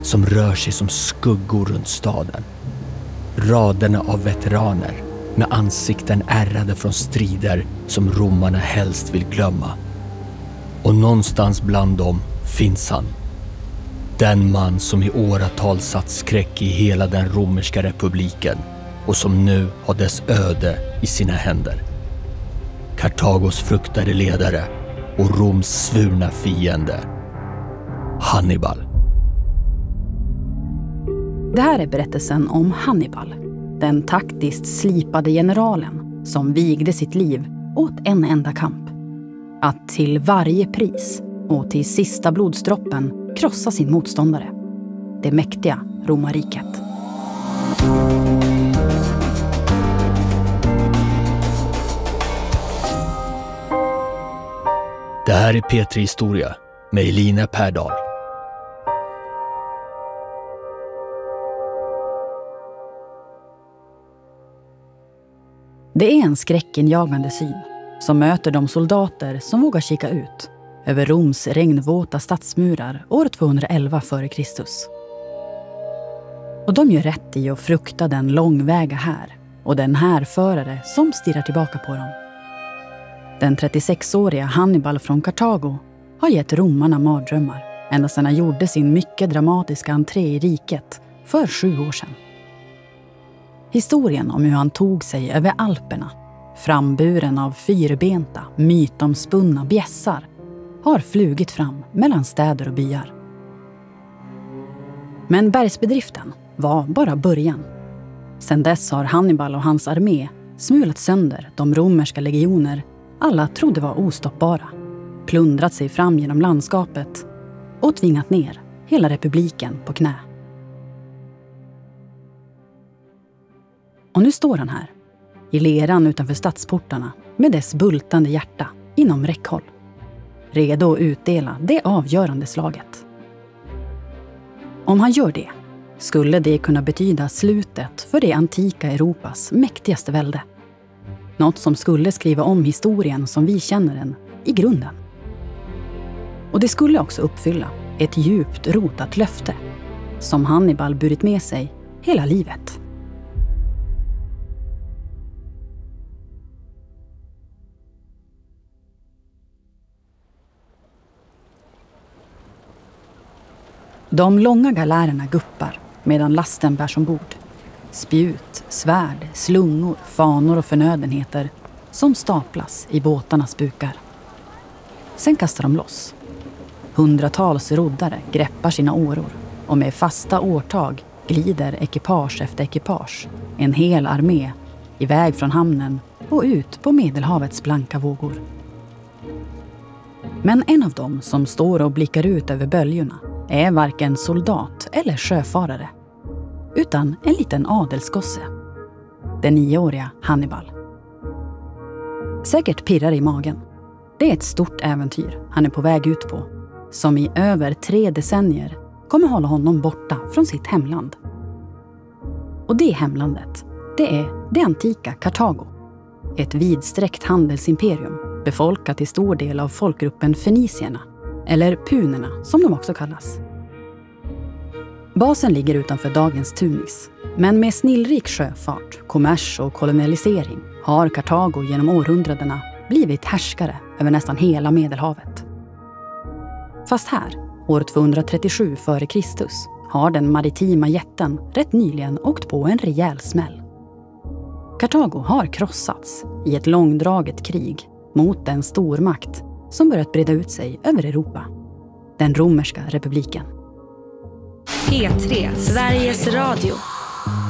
som rör sig som skuggor runt staden. Raderna av veteraner med ansikten ärrade från strider som romarna helst vill glömma. Och någonstans bland dem finns han. Den man som i åratal satt skräck i hela den romerska republiken och som nu har dess öde i sina händer. Kartagos fruktade ledare och Roms svurna fiende, Hannibal. Det här är berättelsen om Hannibal, den taktiskt slipade generalen som vigde sitt liv åt en enda kamp. Att till varje pris och till sista blodsdroppen krossa sin motståndare, det mäktiga romarriket. Det här är P3 Historia med Elina Perdal. Det är en skräckinjagande syn som möter de soldater som vågar kika ut över Roms regnvåta stadsmurar år 211 f.Kr. Och de gör rätt i att frukta den långväga här och den härförare som stirrar tillbaka på dem. Den 36-åriga Hannibal från Kartago har gett romarna mardrömmar ända sedan han gjorde sin mycket dramatiska entré i riket för 7 år sedan. Historien om hur han tog sig över Alperna, framburen av fyrbenta, mytomspunna bjässar, har flugit fram mellan städer och byar. Men bergsbedriften var bara början. Sedan dess har Hannibal och hans armé smulat sönder de romerska legioner alla trodde var ostoppbara, plundrat sig fram genom landskapet och tvingat ner hela republiken på knä. Och nu står han här, i leran utanför stadsportarna med dess bultande hjärta inom räckhåll. Redo att utdela det avgörande slaget. Om han gör det, skulle det kunna betyda slutet för det antika Europas mäktigaste välde. Något som skulle skriva om historien som vi känner den i grunden. Och det skulle också uppfylla ett djupt rotat löfte som Hannibal burit med sig hela livet. De långa galärerna guppar medan lasten bärs ombord. Spjut, svärd, slungor, fanor och förnödenheter som staplas i båtarnas bukar. Sen kastar de loss. Hundratals roddare greppar sina åror och med fasta årtag glider ekipage efter ekipage, en hel armé, iväg från hamnen och ut på Medelhavets blanka vågor. Men en av dem som står och blickar ut över böljorna är varken soldat eller sjöfarare, utan en liten adelsgosse, den 9-åriga Hannibal. Säkert pirrar i magen. Det är ett stort äventyr han är på väg ut på, som i över 3 decennier kommer hålla honom borta från sitt hemland. Och det hemlandet, det är det antika Kartago. Ett vidsträckt handelsimperium befolkat till stor del av folkgruppen fenicierna, eller punerna som de också kallas. Basen ligger utanför dagens Tunis, men med snillrik sjöfart, kommers och kolonialisering har Kartago genom århundradena blivit härskare över nästan hela Medelhavet. Fast här, år 237 f.Kr., har den maritima jätten rätt nyligen åkt på en rejäl smäll. Kartago har krossats i ett långdraget krig mot den stormakt som börjat breda ut sig över Europa, den romerska republiken. P3, Sveriges Radio.